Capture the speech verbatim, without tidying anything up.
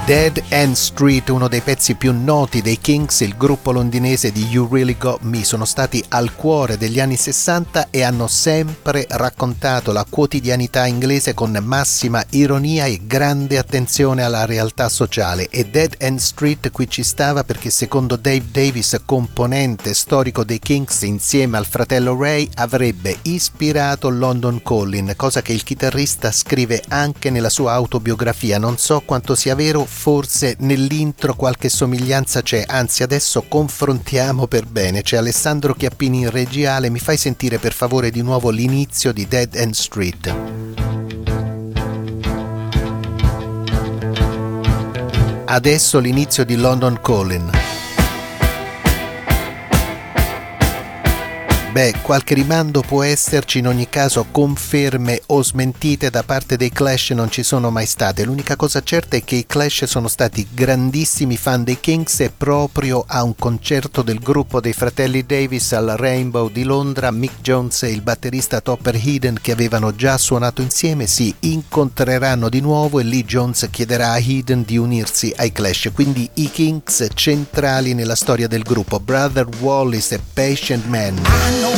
Dead End Street, uno dei pezzi più noti dei Kinks, il gruppo londinese di You Really Got Me, sono stati al cuore degli anni sessanta e hanno sempre raccontato la quotidianità inglese con massima ironia e grande attenzione alla realtà sociale. E Dead End Street qui ci stava perché secondo Dave Davis, componente storico dei Kinks insieme al fratello Ray, avrebbe ispirato London Calling, cosa che il chitarrista scrive anche nella sua autobiografia. Non so quanto sia vero, forse nell'intro qualche somiglianza c'è, anzi adesso confrontiamo per bene. C'è Alessandro Chiappini in regiale, mi fai sentire per favore di nuovo l'inizio di Dead End Street. Adesso l'inizio di London Calling. Beh, qualche rimando può esserci, in ogni caso conferme o smentite da parte dei Clash non ci sono mai state. L'unica cosa certa è che i Clash sono stati grandissimi fan dei Kinks e proprio a un concerto del gruppo dei fratelli Davis al Rainbow di Londra, Mick Jones e il batterista Topper Headon, che avevano già suonato insieme, si incontreranno di nuovo e lì Jones chiederà a Headon di unirsi ai Clash. Quindi i Kinks centrali nella storia del gruppo. Brother Wallace e Patient Man.